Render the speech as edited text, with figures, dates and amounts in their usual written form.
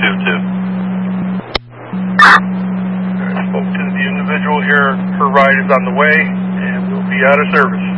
I spoke to the individual here. Her ride is on the way, and we'll be out of service.